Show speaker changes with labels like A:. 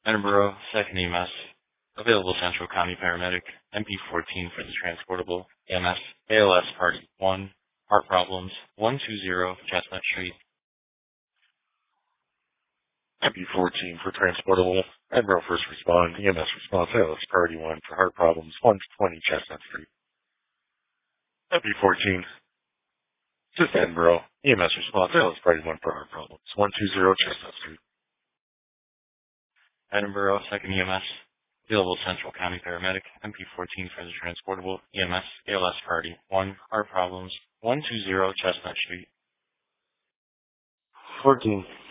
A: Edinburgh, 2nd EMS. Available Central County Paramedic, MP14 for the transportable, EMS, ALS Party 1, heart problems, 120 Chestnut Street.
B: MP14 for transportable, Edinburgh First Respond, EMS Response, ALS Priority 1 for heart problems, 120 Chestnut Street. MP14, Assist Edinburgh, EMS Response, ALS Priority 1 for heart problems, 120 Chestnut Street.
A: Edinburgh, 2nd EMS. Available Central County Paramedic, MP14 for the transportable, EMS, ALS Priority 1, heart problems, 120 Chestnut Street.
B: 14.